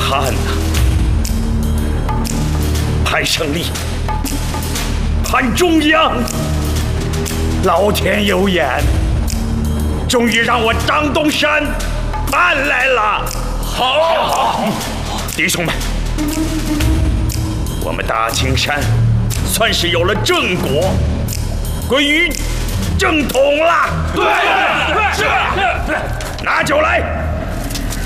看呐，盼胜利，盼中央。老天有眼，终于让我张东山盼来了。好，弟兄们，我们大青山算是有了正果，归于正统了。对，是，拿酒来。